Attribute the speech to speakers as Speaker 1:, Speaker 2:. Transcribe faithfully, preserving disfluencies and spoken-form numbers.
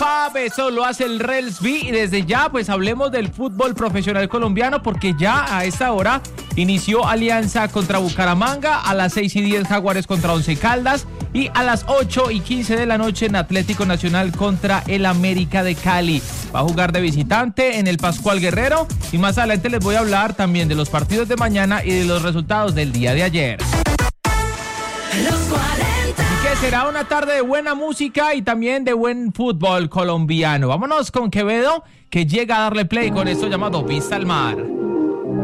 Speaker 1: Pap, eso lo hace el Relsby. Y desde ya, pues hablemos del fútbol profesional colombiano, porque ya a esta hora inició Alianza contra Bucaramanga, a las seis y diez Jaguares contra Once Caldas, y a las ocho y quince de la noche en Atlético Nacional contra el América de Cali. Va a jugar de visitante en el Pascual Guerrero, y más adelante les voy a hablar también de los partidos de mañana y de los resultados del día de ayer.
Speaker 2: Los cuarenta.
Speaker 1: Y que será una tarde de buena música y también de buen fútbol colombiano. Vámonos con Quevedo, que llega a darle play con esto llamado Vista al Mar.